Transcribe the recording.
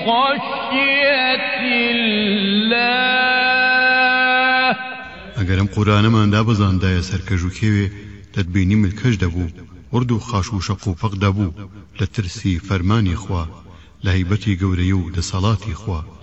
خشية الله ئەگەرم قورآنەماندا بزاندایە سەرکەژ و کێوێ دەتبینی ملکەش دەبوو ورد و خاش و شەق و پەق دەبوو لە ترسی فەرمانی خوا لە هەیبەتی گەورەی و دەسەڵاتی خوا